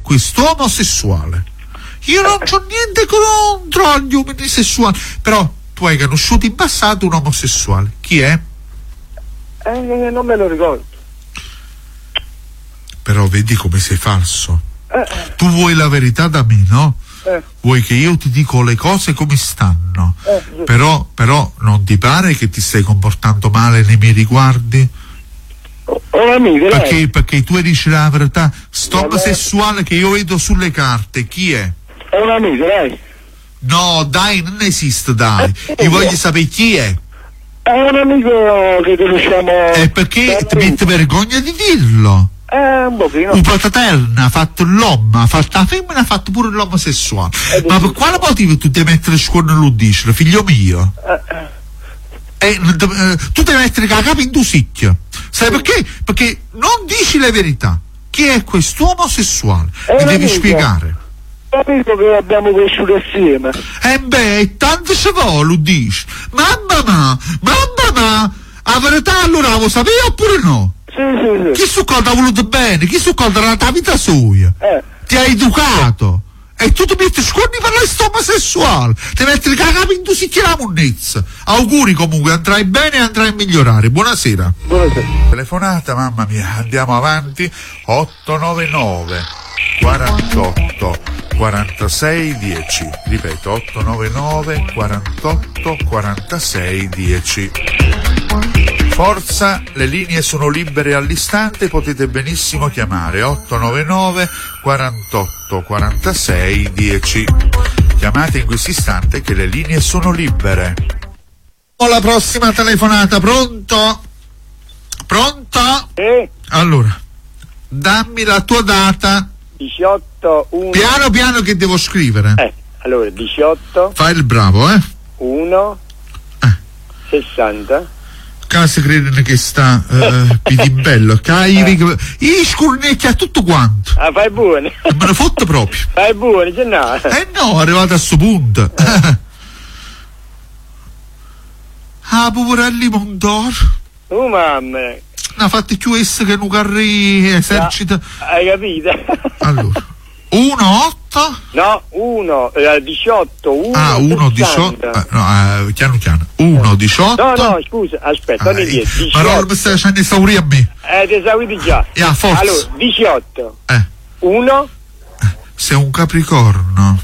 questo omosessuale? Io non c'ho niente contro gli uomini sessuali, però tu hai conosciuto in passato un omosessuale. Chi è? Non me lo ricordo. Però vedi come sei falso. Tu vuoi la verità da me, no? Vuoi che io ti dico le cose come stanno. Però non ti pare che ti stai comportando male nei miei riguardi? Perché tu dici la verità. Stop sessuale che io vedo sulle carte, chi è? È un amico, dai. No, dai, non esiste, dai. Io voglio sapere chi è. È un amico che conosciamo. E perché ti metti vergogna di dirlo? Un pochino. Un paterna ha fatto l'uomo, ha fatto la femmina, ha fatto pure l'omosessuale. Ma per quale motivo tu devi mettere scuola e lo dici, figlio mio? Tu devi mettere la capa in due sicchie. Sai perché? Perché non dici la verità. Chi è questo omosessuale? Mi devi spiegare. Amico che abbiamo cresciuto assieme. Tanto se vuole, lo dici. Mamma ma, la verità allora la vuoi sapere oppure no? Sì. Chi su cosa ha voluto bene? Chi su cosa ha dato la vita sua? Ti ha educato. E tu ti metti scorni per la omosessuale. Ti metti la capa in due sicchi la monnezza. Auguri comunque, andrai bene e andrai a migliorare. Buonasera. Telefonata, mamma mia, andiamo avanti. 899 48 46 10. Ripeto, 899 48 46 10. Forza, le linee sono libere all'istante, potete benissimo chiamare 899 48 46 10. Chiamate in questo istante che le linee sono libere. La prossima telefonata, pronto? Pronto? Allora, dammi la tua data. 18 1. Piano che devo scrivere. Allora 18. Fai il bravo, 1 60. Casa credono che sta Pitimbello, i scurnecchi a tutto quanto. Fai buono. Me ne fotto proprio. Fai buono, c'è no. No, è arrivato a sto punto. Poverelli Mondor. Mamma. Ha fatto più esse che un carri esercito. Hai capito? Allora, 1 8? No, 1 18 1 1 18 piano 1 18. No, scusa, aspetta, non è 10. Ma non mi stai facendo esaurire a me. Ti esauriti già. Forza. Allora, 18 1. Sei un Capricorno.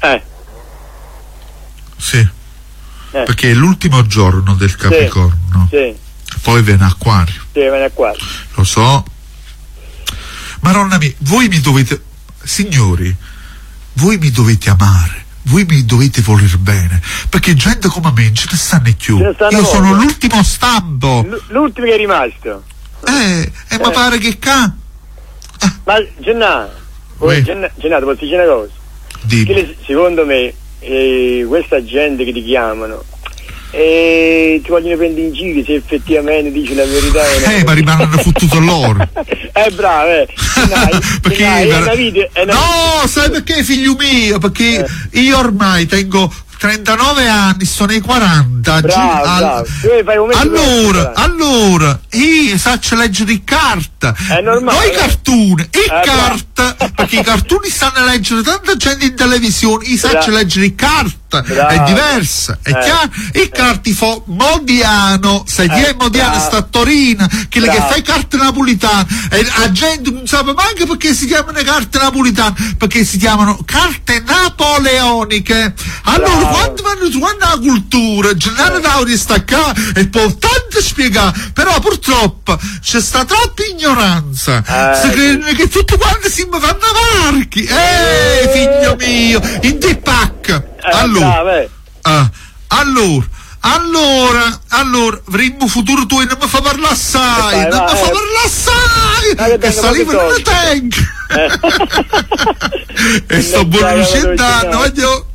Sì. Perché è l'ultimo giorno del Capricorno. Sì. Poi viene Acquario. Sì, viene Acquario. Lo so. Maronna mia, voi mi dovete, signori, voi mi dovete amare, voi mi dovete voler bene, perché gente come me ce ne stanno più. Io sono l'ultimo stampo. L'ultimo che è rimasto. Ma pare che Ma Gennaro, Gennaro, posso dire una cosa? Perché secondo me questa gente che ti chiamano ti vogliono prendere in giro se effettivamente dici la verità. Ma rimangono fottuto loro. Bravo, perché no, sai perché, figlio mio? Perché io ormai tengo 39 anni, sono ai 40. Bravo. Allora, io saccio leggere in carta. È normale. Noi cartoni, carta, perché i cartoni stanno a leggere tanta gente in televisione, io saccio leggere in carta. È diversa, è chiaro? Il carti fa Modiano, sai chi è Modiano? Sta a Torino, quello che fa i carte napolitane, e la gente non sa neanche perché si chiamano carte napolitane, perché si chiamano carte napoleoniche. Allora quando vanno su la cultura, Gennaro Dauria sta qua e può tanto spiegare, però purtroppo c'è sta troppa ignoranza, si credono che tutti quanti si fanno varchi, figlio mio, in te pacca. Allora, avremmo futuro tu e non mi fa parlare assai, che saliva non la tengo. E sto buono riuscendo, voglio.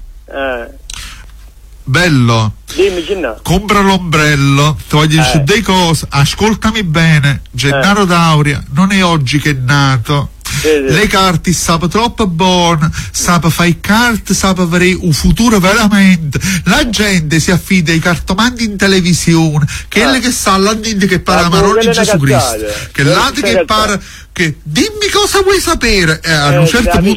Bello, dimmi Gennaro. Compra l'ombrello, ti voglio dire delle cose, ascoltami bene, Gennaro Dauria non è oggi che è nato. Le carte sapano troppo buone, sapano fare carte, sapano avere un futuro veramente. La gente si affida ai cartomanti in televisione, quelli che sa la gente che parla la parola di Gesù Cristo, che l'altro che parla, che dimmi cosa vuoi sapere, a un certo punto